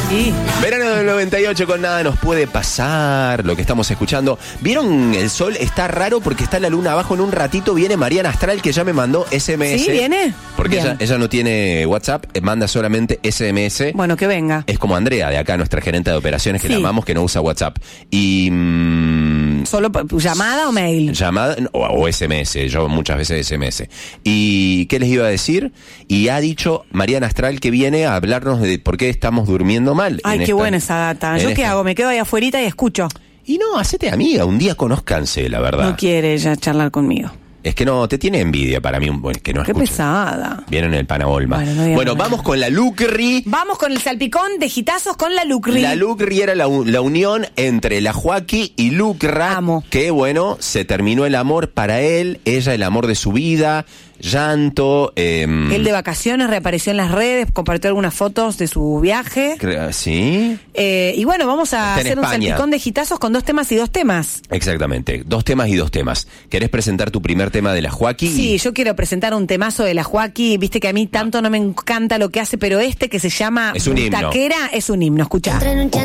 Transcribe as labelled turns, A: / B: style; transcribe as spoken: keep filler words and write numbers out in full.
A: Y...
B: Verano del noventa y ocho con Nada Nos Puede Pasar, lo que estamos escuchando. ¿Vieron? El sol está raro porque está la luna abajo. En un ratito viene Mariana Astral, que ya me mandó S M S.
A: ¿Sí? ¿Viene?
B: Porque
A: Bien.
B: ella, ella no tiene WhatsApp, manda solamente S M S.
A: Bueno, que venga.
B: Es como Andrea, de acá, nuestra gerente de operaciones, que
A: Sí.
B: la amamos, que no usa WhatsApp. Y... Mmm,
A: ¿Solo p- llamada o mail?
B: llamada o, o S M S, yo muchas veces S M S. ¿Y qué les iba a decir? Y ha dicho Mariana Astral que viene a hablarnos de por qué estamos durmiendo mal.
A: Ay,
B: en
A: qué
B: esta-
A: buena esa data.
B: en
A: ¿Yo qué
B: esta-
A: hago? Me quedo ahí afuerita y escucho.
B: Y no, hacete amiga, un día conózcanse, la verdad.
A: No quiere ella charlar conmigo.
B: Es que no, te tiene envidia para mí, bueno, que no
A: Qué
B: escuche.
A: pesada.
B: Viene en el Panabolma.
A: Bueno,
B: Bueno,
A: no digas nada.
B: vamos con la Lucri.
A: Vamos con el salpicón de gitazos con la Lucri.
B: La Lucri era la, u- la unión entre la Joaquí y Lucra.
A: Amo.
B: Que bueno, se terminó el amor para él, ella el amor de su vida, llanto. Eh,
A: Él de vacaciones reapareció en las redes, compartió algunas fotos de su viaje.
B: cre- ¿Sí?
A: Eh, y bueno, vamos a
B: Está en
A: hacer un
B: España.
A: salpicón de gitazos con dos temas y dos temas.
B: Exactamente, dos temas y dos temas. ¿Querés presentar tu primer tema de la Joaquí?
A: Sí, yo quiero presentar un temazo de la Joaquí. Viste que a mí tanto no me encanta lo que hace, pero este que se llama
B: Es un himno.
A: Butaquera es un himno. Escuchá.
C: Otra noche